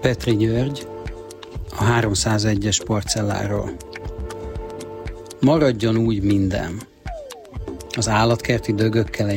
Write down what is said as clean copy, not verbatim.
Petri György a 301-es porcelláról. Maradjon úgy minden. Az állatkerti dögökkel